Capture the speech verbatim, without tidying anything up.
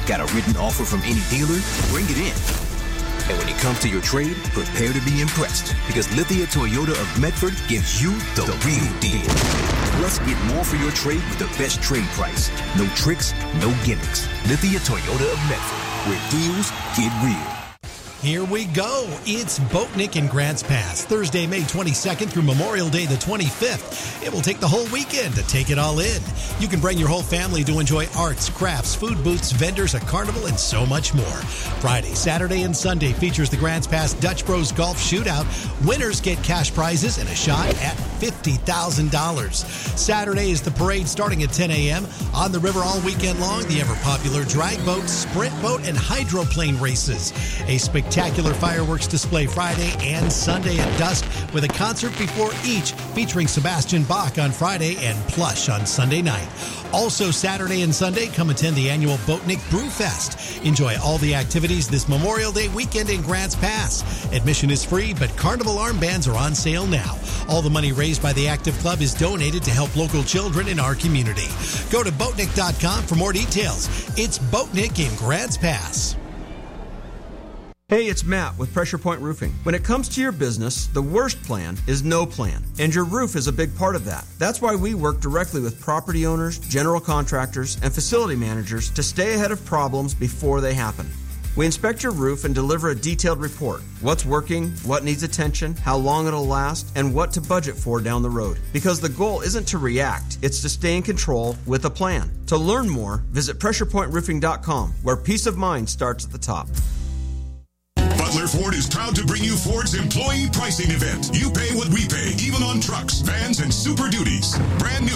Got a written offer from any dealer? Bring it in. And when it comes to your trade, prepare to be impressed, because Lithia Toyota of Medford gives you the, the real deal. Plus, get more for your trade with the best trade price. No tricks, no gimmicks. Lithia Toyota of Medford, where deals get real. Here we go. It's Boatnik and Grants Pass, Thursday, May twenty-second through Memorial Day the twenty-fifth. It will take the whole weekend to take it all in. You can bring your whole family to enjoy arts, crafts, food booths, vendors, a carnival, and so much more. Friday, Saturday, and Sunday features the Grants Pass Dutch Bros Golf Shootout. Winners get cash prizes and a shot at fifty thousand dollars. Saturday is the parade starting at ten a.m. On the river all weekend long, the ever-popular drag boat, sprint boat, and hydroplane races. A spectacular Spectacular fireworks display Friday and Sunday at dusk, with a concert before each featuring Sebastian Bach on Friday and Plush on Sunday night. Also Saturday and Sunday, come attend the annual Boatnik Brew Fest. Enjoy all the activities this Memorial Day weekend in Grants Pass. Admission is free, but Carnival armbands are on sale now. All the money raised by the Active Club is donated to help local children in our community. Go to boatnik dot com for more details. It's Boatnik in Grants Pass. Hey, it's Matt with Pressure Point Roofing. When it comes to your business, the worst plan is no plan, and your roof is a big part of that. That's why we work directly with property owners, general contractors, and facility managers to stay ahead of problems before they happen. We inspect your roof and deliver a detailed report. What's working, what needs attention, how long it'll last, and what to budget for down the road. Because the goal isn't to react, it's to stay in control with a plan. To learn more, visit pressure point roofing dot com, where peace of mind starts at the top. Butler Ford is proud to bring you Ford's employee pricing event. You pay what we pay, even on trucks, vans, and Super Duties. Brand new